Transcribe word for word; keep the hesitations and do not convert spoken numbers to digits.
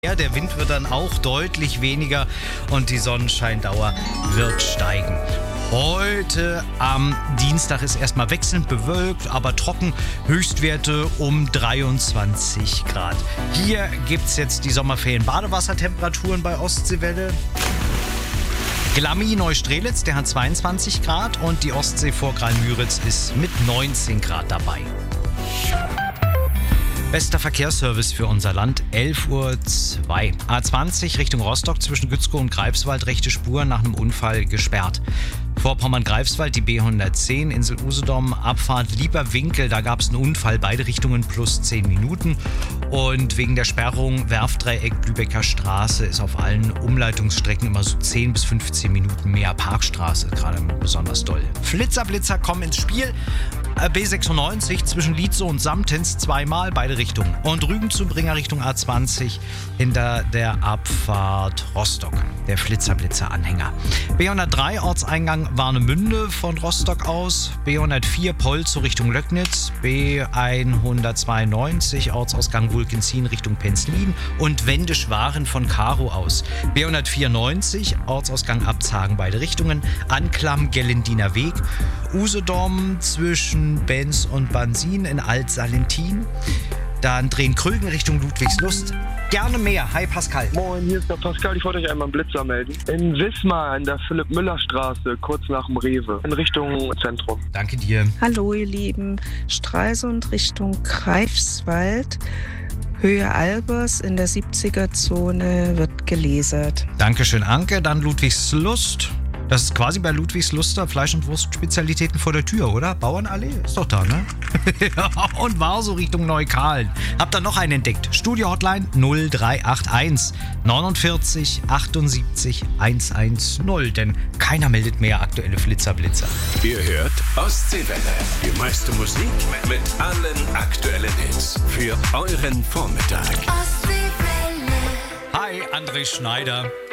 Ja, der Wind wird dann auch deutlich weniger und die Sonnenscheindauer wird steigen. Heute am Dienstag ist erstmal wechselnd bewölkt, aber trocken. Höchstwerte um dreiundzwanzig Grad. Hier gibt es jetzt die Sommerferien-Badewassertemperaturen bei Ostseewelle. Glammi Neustrelitz, der hat zweiundzwanzig Grad und die Ostsee vor Graal-Müritz ist mit neunzehn Grad dabei. Bester Verkehrsservice für unser Land, elf Uhr zwei. A zwanzig Richtung Rostock zwischen Gützkow und Greifswald, rechte Spur nach einem Unfall gesperrt. Vorpommern-Greifswald, die B hundertzehn, Insel Usedom, Abfahrt Lieberwinkel, da gab es einen Unfall, beide Richtungen plus zehn Minuten. Und wegen der Sperrung Werfdreieck Lübecker Straße ist auf allen Umleitungsstrecken immer so zehn bis fünfzehn Minuten mehr. Parkstraße gerade besonders doll. Flitzerblitzer kommen ins Spiel. B sechsundneunzig zwischen Lietzow und Samtens zweimal, beide Richtungen. Und Rügen zu Bringer Richtung A zwanzig hinter der Abfahrt Rostock, der Flitzerblitzer-Anhänger. B hundertdrei Ortseingang Warnemünde von Rostock aus, B hundertvier Polzow Richtung Löcknitz, B hundertzweiundneunzig Ortsausgang Wulkenzin Richtung Penzlin und Wendisch-Waren von Karow aus. B hundertvierundneunzig Ortsausgang Abzagen, beide Richtungen, Anklam Gellendiner Weg, Usedom zwischen Benz und Bansin in Alt-Salentin. Dann drehen Krögen Richtung Ludwigslust. Gerne mehr. Hi Pascal. Moin, hier ist der Pascal. Ich wollte euch einmal einen Blitzer melden. In Wismar, in der Philipp-Müller-Straße, kurz nach dem Rewe, in Richtung Zentrum. Danke dir. Hallo ihr Lieben. Stralsund Richtung Greifswald. Höhe Albers in der siebziger-Zone wird gelasert. Dankeschön, Anke. Dann Ludwigslust. Das ist quasi bei Ludwigsluster Fleisch- und Wurstspezialitäten vor der Tür, oder? Bauernallee? Ist doch da, ne? Und war so Richtung Neukalen. Habt ihr noch einen entdeckt? Studio-Hotline null drei acht eins neunundvierzig achtundsiebzig hundertzehn. Denn keiner meldet mehr aktuelle Flitzerblitzer. Ihr hört Ostseewelle. Die meiste Musik mit allen aktuellen Hits. Für euren Vormittag. Hi, André Schneider.